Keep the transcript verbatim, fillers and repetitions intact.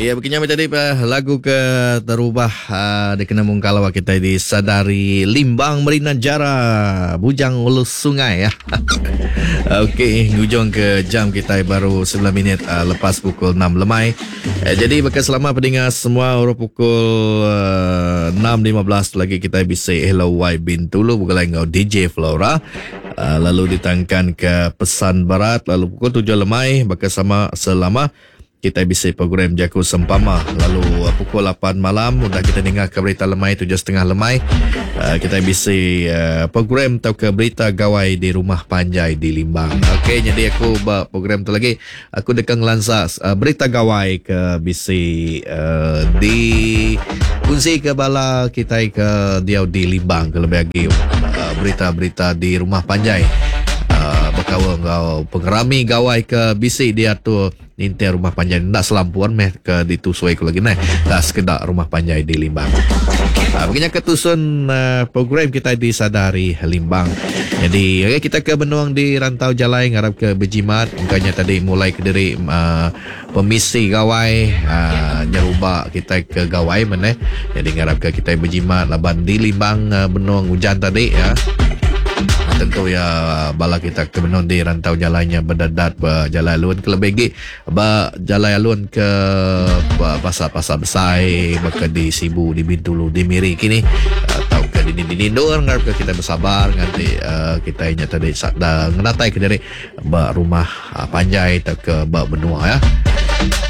Ya, begini tadi uh, lagu ke terubah uh, di kena mungkalawa kita di Sadari Limbang Marina Jara Bujang Hulu Sungai ya. Okey, hujung ke jam kita baru sembilan minit uh, lepas pukul enam lemai. Eh, jadi bagi selamat pendengar semua orang pukul uh, enam lima belas lagi kita bisa hello Y Bintulu bukan lain kau D J Flora. Uh, lalu ditangkan ke Pesan Barat lalu pukul tujuh lemai bagi sama selama kita bisa program Jaku Sempama. Lalu uh, pukul lapan malam sudah kita dengar ke berita lemai tujuh setengah lemai. Uh, kita bisa uh, program atau ke berita gawai di Rumah Panjai di Limbang. Okey, jadi aku buat program tu lagi. Aku dekat lansa uh, berita gawai ke bisa uh, di kunci ke bala kita ke dia di Limbang ke lebih lagi uh, berita-berita di Rumah Panjai. Uh, Bakal kau pengerami gawai ke bisi dia tu inti Rumah Panjai nak selampuan meh ke ditusui ku lagi nah dah sekedar Rumah Panjai di Limbang. Uh, begini ketusun uh, program kita di Sadari Limbang. Jadi okay, kita ke benuang di Rantau Jalai ngarap ke Bejimat. Mungkanya tadi mulai ke dari uh, pemisi gawai uh, nyerubah kita ke gawai mana. Jadi ngarap ke kita Bejimat laban di Limbang uh, benuang hujan tadi ya. Tentu ya bala kita ke benon di Rantau Jalannya berdadat berjalan alun ke lebih ba jalan alun ke pasar-pasar besar baka di Sibu di Bintulu di Miri kini atau ke di Nindur ngarep ke kita bersabar nanti uh, kita inya tadi sak dah ngenatai ke dari ba Rumah uh, Panjai atau ke ba benua ya.